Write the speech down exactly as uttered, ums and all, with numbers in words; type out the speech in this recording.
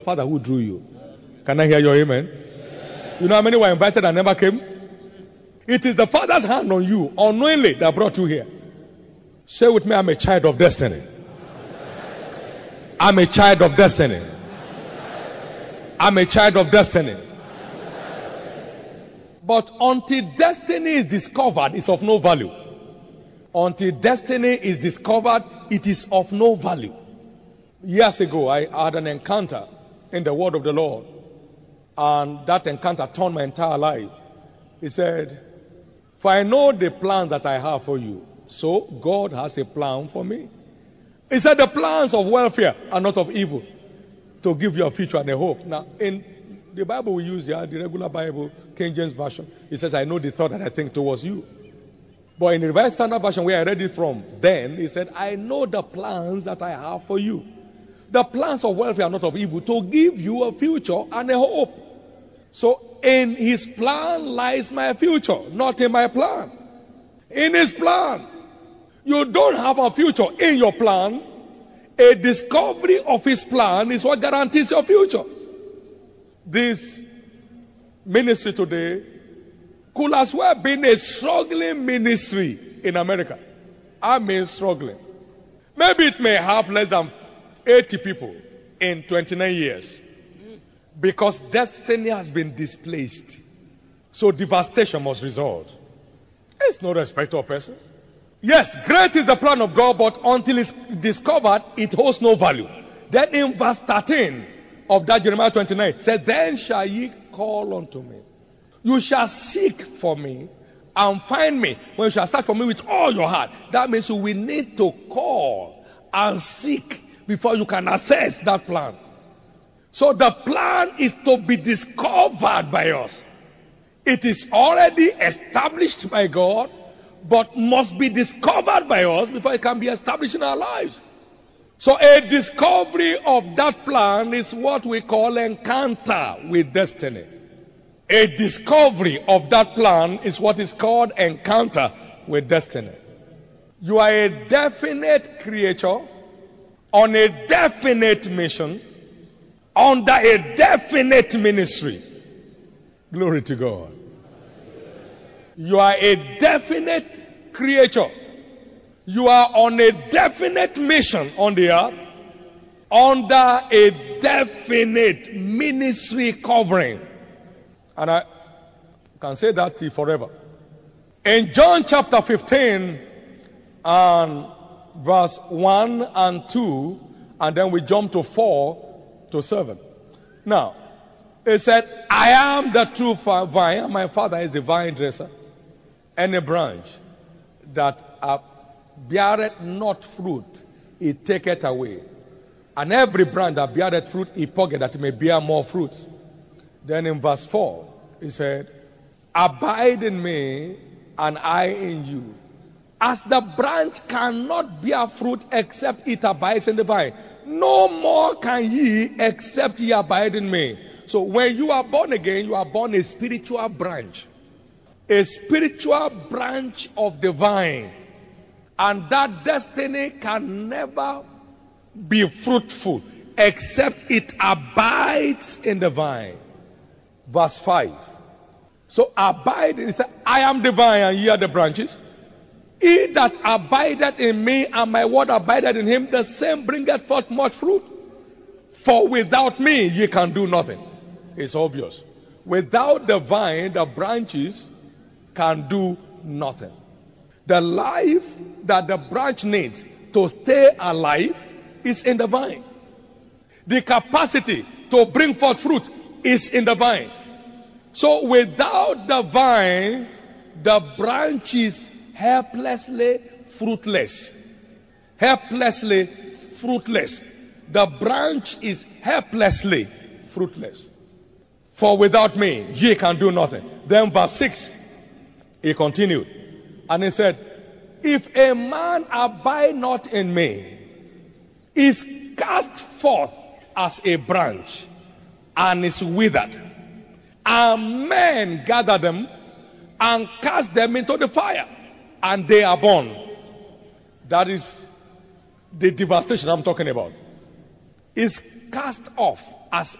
Father who drew you. Can I hear your amen? You know how many were invited and never came? It is the Father's hand on you, unknowingly, that brought you here. Say with me, I'm a child of destiny. I'm a child of destiny. I'm a child of destiny. But until destiny is discovered, it's of no value. Until destiny is discovered, it is of no value. Years ago, I had an encounter in the word of the Lord. And that encounter turned my entire life. He said, for I know the plans that I have for you. So God has a plan for me. He said the plans of welfare are not of evil, to give you a future and a hope. Now, in the Bible we use here, the regular Bible, King James Version, it says, I know the thought that I think towards you. But in the Revised Standard Version, where I read it from, then he said, I know the plans that I have for you. The plans of welfare are not of evil, to give you a future and a hope. So in his plan lies my future, not in my plan. In his plan. You don't have a future in your plan. A discovery of his plan is what guarantees your future. This ministry today could as well be a struggling ministry in America. I mean struggling. Maybe it may have less than eighty people in twenty-nine years. Because destiny has been displaced. So devastation must result. It's no respect of persons. Yes, great is the plan of God, but until it's discovered, it holds no value. Then in verse thirteen of that Jeremiah twenty-nine, it says, then shall ye call unto me. You shall seek for me and find me when you shall search for me with all your heart. That means you will need to call and seek before you can access that plan. So the plan is to be discovered by us. It is already established by God, but must be discovered by us before it can be established in our lives. So a discovery of that plan is what we call encounter with destiny. A discovery of that plan is what is called encounter with destiny. You are a definite creature on a definite mission under a definite ministry. Glory to God. You are a definite creature. You are on a definite mission on the earth under a definite ministry covering. And I can say that to you forever. In John chapter fifteen and verse one and two, and then we jump to four to seven. Now, it said, I am the true vine, and my Father is the vine dresser. Any branch that uh, beareth not fruit, he taketh away. And every branch that beareth fruit, he purgeth, that it may bear more fruit. Then in verse four, he said, abide in me, and I in you. As the branch cannot bear fruit except it abides in the vine, no more can ye except ye abide in me. So when you are born again, you are born a spiritual branch. A spiritual branch of the vine. And that destiny can never be fruitful except it abides in the vine. Verse five. So abide, it says, I am the vine and ye are the branches. He that abideth in me and my word abideth in him, the same bringeth forth much fruit. For without me ye can do nothing. It's obvious. Without the vine, the branches can do nothing. The life that the branch needs to stay alive is in the vine. The capacity to bring forth fruit is in the vine. So without the vine, the branch is helplessly fruitless. Helplessly fruitless. The branch is helplessly fruitless. For without me, ye can do nothing. Then verse six, he continued. And he said, if a man abide not in me, is cast forth as a branch, and is withered. And men gather them, and cast them into the fire, and they are burned. That is the devastation I'm talking about. is cast off as